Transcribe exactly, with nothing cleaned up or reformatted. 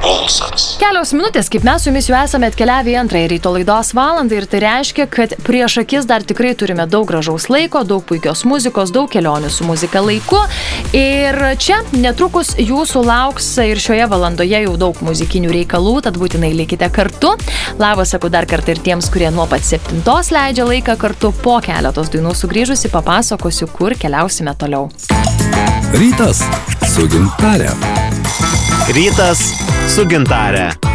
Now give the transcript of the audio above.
Pulsas. Kelios minutės, kaip mes su jumis jau esame atkeliavę į antrąją ryto laidos valandą ir tai reiškia, kad prieš akis dar tikrai turime daug gražaus laiko, daug puikios muzikos, daug kelionių su muzika laiku. Ir čia netrukus jūsų lauks ir šioje valandoje jau daug muzikinių reikalų, tad būtinai likite kartu. Labas, sakau dar kartą ir tiems, kurie nuo pat septintos leidžia laiką kartu. Po keletos dainų sugrįžusi papasakosiu, kur keliausime toliau. Rytas su Gintare. Rytas su Gintare.